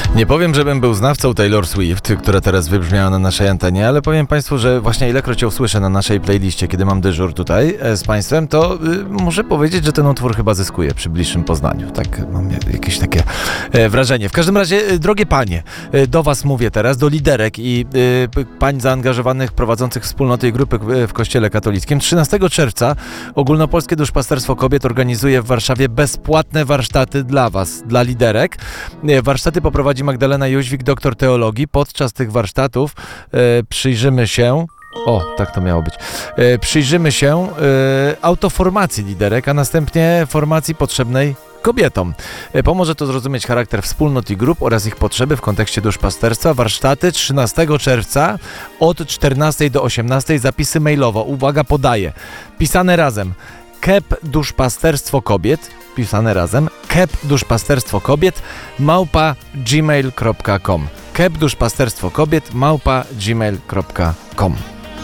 Nie powiem, żebym był znawcą Taylor Swift, która teraz wybrzmiała na naszej antenie, ale powiem Państwu, że właśnie ilekroć ją usłyszę na naszej playliście, kiedy mam dyżur tutaj z Państwem, to muszę powiedzieć, że ten utwór chyba zyskuje przy bliższym poznaniu. Tak, mam jakieś takie wrażenie. W każdym razie, drogie panie, do Was mówię teraz, do liderek i pań zaangażowanych, prowadzących wspólnoty i grupy w Kościele katolickim. 13 czerwca Ogólnopolskie Duszpasterstwo Kobiet organizuje w Warszawie bezpłatne warsztaty dla Was, dla liderek. Warsztaty poprowadzi Magdalena Jóźwik, doktor teologii. Podczas tych warsztatów przyjrzymy się... O, tak to miało być. Przyjrzymy się autoformacji liderek, a następnie formacji potrzebnej kobietom. Pomoże to zrozumieć charakter wspólnot i grup oraz ich potrzeby w kontekście duszpasterstwa. Warsztaty 13 czerwca od 14 do 18. Zapisy mailowo. Uwaga, podaję. Pisane razem. KEP Duszpasterstwo Kobiet. Pisane razem. KEP Duszpasterstwo Kobiet @gmail.com. KEP Duszpasterstwo Kobiet @gmail.com.